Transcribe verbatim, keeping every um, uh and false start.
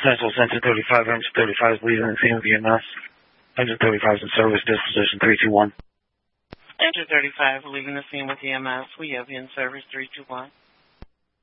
Central Center thirty-five, engine thirty-five is leaving the scene with E M S. Engine thirty-five is in service, disposition three two one. Engine thirty-five leaving the scene with E M S. We have you in service three two one.